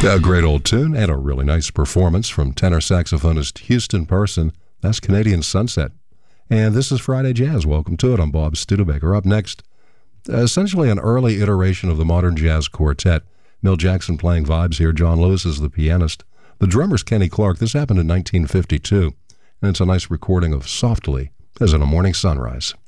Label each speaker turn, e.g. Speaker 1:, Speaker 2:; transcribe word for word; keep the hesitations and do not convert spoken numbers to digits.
Speaker 1: A great old tune and a really nice performance from tenor saxophonist Houston Person. That's Canadian Sunset. And this is Friday Jazz. Welcome to it. I'm Bob Studebaker. Up next, essentially an early iteration of the modern jazz quartet. Milt Jackson playing vibes here. John Lewis is the pianist. The drummer's Kenny Clark. This happened in nineteen fifty-two. And it's a nice recording of Softly as in a Morning Sunrise.